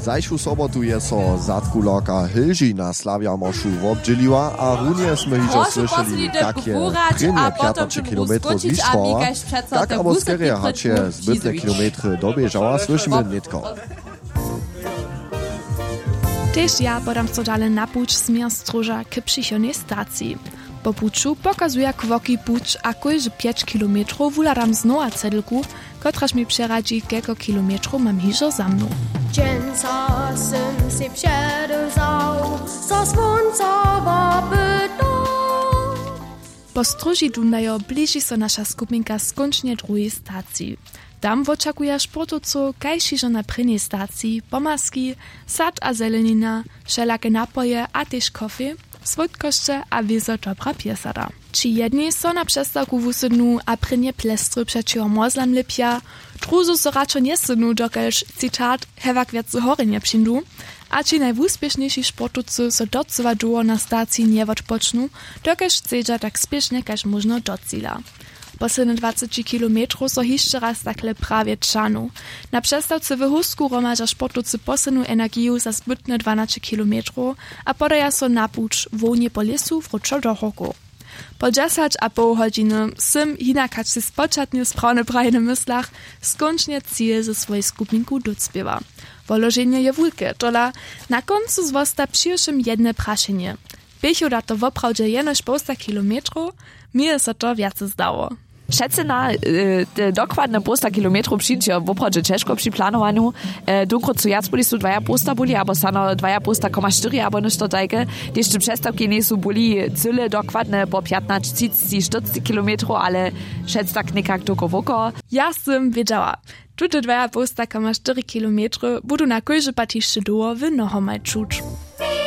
Zajšu sobotu je so zadkuloka Hilži na Slavia-Moszu obdźeliła, a runie sme hižo słyšeli, jak je prynje 15 kilometrów zlištwała, tak abo skerie hače zbytne kilometry dobieżała, słyszymy nitko. Tež ja podam so dale na puć smier Stróża k přichodnej stacji. Po puču pokazuje kwoki puć, a kojže 5 kilometrów wuladam znowa cedelku, kotraż mi przeradzi, kielko kilometrów mam hižo za mną. Dżęca sym si przedrzał, so słońca wapytał. Po Stróži Dundajo bliži so nasza skupinka skončne druhej stacji. Tam oczekuje sportowców, kaž hižo na prvnej stacji, pomaski, sad a zelenina, všelake napoje a tež kofe, słodkošće a wiezo dobra piesada. Či jedni so na přestavku wusydnu a prynje plestry przeciwko mozlam lepia, druzu so račo nesydnu, dokelž, citat, hewak wiacy hory nie přindu, a či najwuspiešniejsi sportowcy so docowa długo na stacji nie odpocznu, dokelž chcedža tak spiešne, kaž možno docila. Posledne 20 kilometrów so hišće raz takle prawie čanu. Na přestavce w Husku romadža sportowcy poslednú energiju za zbytne 12 kilometrów, a podaja so na puč wonie po lesu wróčo do roku. Po 10,5 godziny sym hinakać si spočatnie sprawne prajne myslach skončne cíl ze swojej skupinku docpiewa. Wolożenie je wulke, tola na końcu zwosta przyjszym jedne praszenie. Bychu da to woprawdzie jenoż posta kilometrów, mi je so to wiace zdało. Šece na dokładne posta kilometrów przyjdzie w oprawdzie ciężko przy planowaniu. Dunkrot co jac boli su 2 posta boli, albo sano 2,4 albo nešto tajke. Jeszcze przestawki nie su boli cyle dokładne po 15-40 kilometrów, ale szec tak nekak doko woko. Ja sym wiedziała. Tute 2,4 kilometry budu na kojże patišće doło w nohomaj czuć.